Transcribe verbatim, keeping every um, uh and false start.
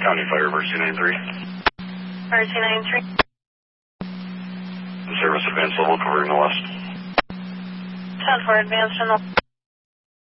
County Fire, Emergency ninety-three. Emergency ninety-three. Service advanced level covering the west. ten four advanced in the